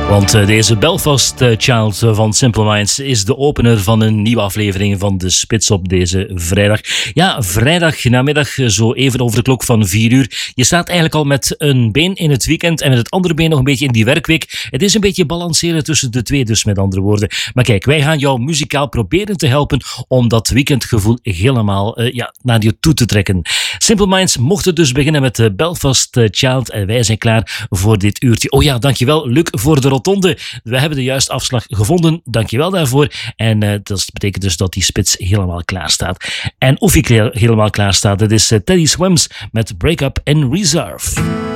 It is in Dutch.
Want deze Belfast Child van Simple Minds is de opener van een nieuwe aflevering van De Spits op deze vrijdag. Ja, vrijdag namiddag, zo even over de klok van 4 uur. Je staat eigenlijk al met een been in het weekend en met het andere been nog een beetje in die werkweek. Het is een beetje balanceren tussen de twee, dus met andere woorden. Maar kijk, wij gaan jou muzikaal proberen te helpen om dat weekendgevoel helemaal naar je toe te trekken. Simple Minds mochten dus beginnen met de Belfast Child en wij zijn klaar voor dit uurtje. Oh ja, dankjewel Luc voor de rotonde. We hebben de juiste afslag gevonden. Dankjewel daarvoor. En dat betekent dus dat die spits helemaal klaar staat. En of hij helemaal klaar staat, dat is Teddy Swims met Break Up and Reserve.